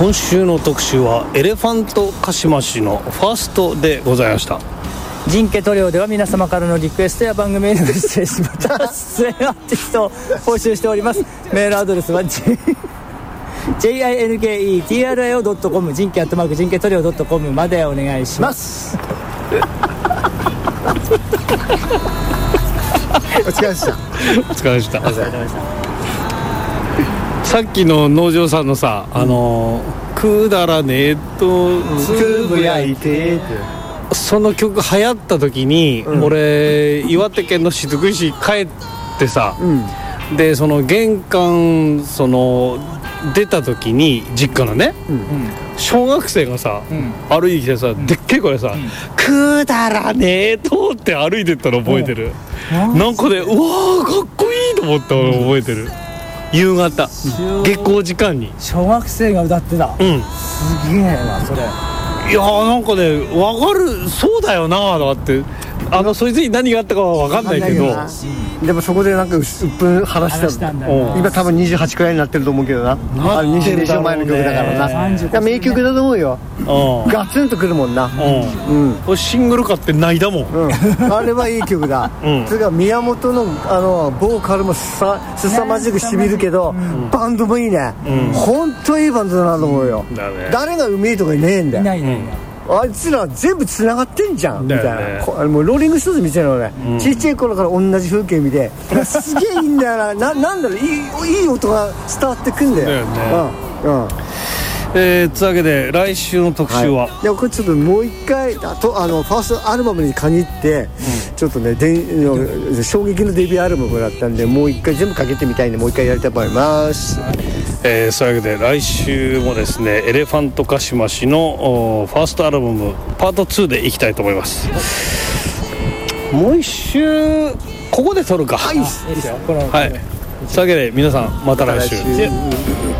今週の特集はエレファントカシマシのファーストでございました。 人気塗料では皆様からのリクエストや番組へのメッセージまた出演アーティストを募集しております。メールアドレスはjinketrio.com 人気@jinketrio.com までお願いします。 お疲れでした。 お疲れでした。さっきの農場さんのさ、くだらねえとつぶやいてその曲流行った時に、俺岩手県の雫石帰ってさ、でその玄関出た時に実家のね、小学生がさ、歩いてきてさ、でっけえ声でさ、くだらねえとって歩いてったの覚えてる。なんかね、うわーかっこいいと思ったの覚えてる。夕方下校時間に小学生が歌ってた。すげえなそれ。 いやーなんかね、分かる、そうだよなーとかってそいつに何があったかは分かんないけど、 でもそこでなんかうっぷん晴らしたんだよ。今多分28くらいになってると思うけどな。20年以上前の曲だからな。いや名曲だと思うよ。ガツンとくるもんな。 シングル買って泣いたもん。 あれはいい曲だ。それから宮本のボーカルもすさまじくしみるけど、バンドもいいね。本当いいバンドだなと思うよ。誰がうめえとかいねえんだよ。あいつら全部つながってんじゃんみたいな、もうローリングストーンズみたいなのね、ちっちゃい頃から同じ風景見てすげえいいんだよな。なんだろう、いい音が伝わってくんだよ。 というわけで来週の特集は、 いやこれちょっともう一回ファーストアルバムに限って、ちょっとね衝撃のデビューアルバムだったんで、もう一回全部かけてみたいんで、もう一回やりたいと思います。 そういうわけで来週もですね、エレファントカシマシのファーストアルバムパート2でいきたいと思います。もう一週ここで撮るか。はい、そういうわけで皆さんまた来週。